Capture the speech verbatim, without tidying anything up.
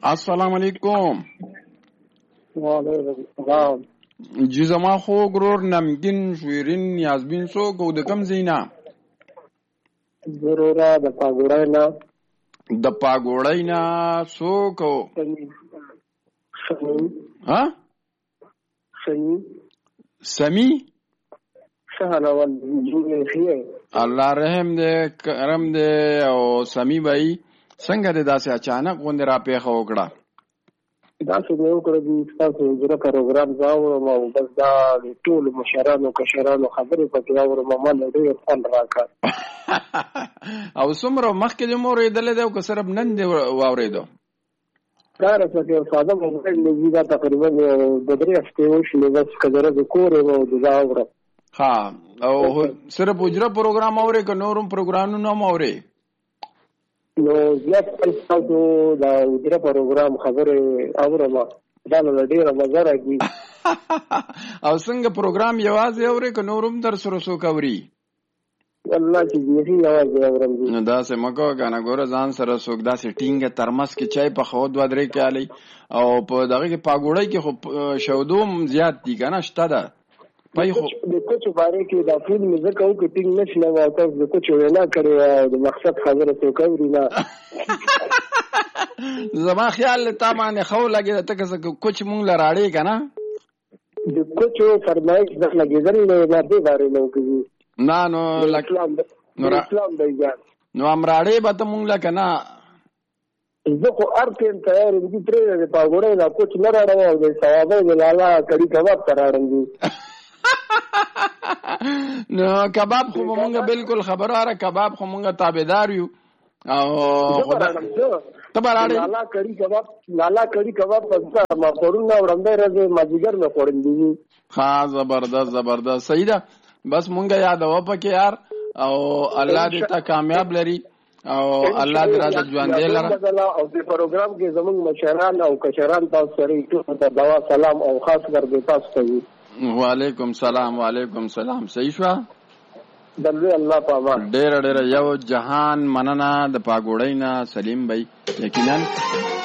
السلام علیکم. وعلیکم السلام. جی زما خو ګرور نمګین شویرین یاسبین څوک او د کم زینا؟ ضروره د پاګوړای نه. د پاګوړای نه څوک او سمی. ها؟ سمی. سمی؟ سهلول جوړې خیر. الله رحم دې کرم دې او سمی بھائی څنګه دې داسې اچانک غونډه را پیښه وکړه؟ دا څه یو کړی چې تاسو زړه پروګرام زاوړم او بس دا ټول مشرانو کشرانو خبرې پکې اورم ما له ډېر فن راکړ. او څومره مخکې دې مو اورېدلې ده او که صرف نن دې واورېدو؟ دا راڅخه ساده موبایل مې دا تقریبا د درې هفتې وشولې بس که زه د کور یم او د دا اورم. ها او صرف حجره پروګرام اورې که نورم پروګرامونه هم اورې؟ نو زیات تاسو دا حجره پروګرام خبرې اورم دا له ډېره مزه راځي. او څنګه پروګرام یوازې اورې که نورم در سره څوک اوري؟ والله چې بیخي یوازې اورم. نو داسې مه کوه که نه ګوره ځان سره څوک داسې ټینګه ترمس کې چای پخوه دوه درې کالۍ او په دغه کې پاګوړی کې خو شودو هم زیات دي که نه شته ده. پای خو د کوچو باره کې دا ټول مې ځکه وکړو ټینګ نه شلم او تاسو د کوچو وینا کړې وه د مقصد خبره څوک اوري نه. زما خیال له تا باندې ښه ولګېده ته که څه کوچ مونږ له راړې که نه د کوچو فرمایش در لګېدل نه دې بارې نه وکړي نه نو اسلام دی ځان نو هم راړې به ته مونږ له که نه زه خو هر ټیم تیار یم دي پرېږده د پاګوړی دا کوچ نه راړم او د ثوابۍ د لالا کړي کباب ته راړم دي. نو کباب خو به مونږ بالکل خبره اره کباب خو مونږ تابعدار یو او ته به راړې لالا کړي کباب لالا کړي کباب پسته ما پرونه وړاندې راځي مازدیګر مې خوړلی دي. ها زبردست زبردست صحیح ده. بس مونږ یادوه پکې یار او الله دې ته کامیاب لري او الله دې راته ژوندی لره او دې پروګرام کې زموږ مشران او کشران تاسو سره ټول ته دوا سلام او خاص کر دې تاسو ته. وعلیکم سلام وعلیکم سلام. صحیح شوه دلوی الله په امان. ډېره ډېره یو جهان مننه د پاګوړۍ نه سلیم بھائی. یقینا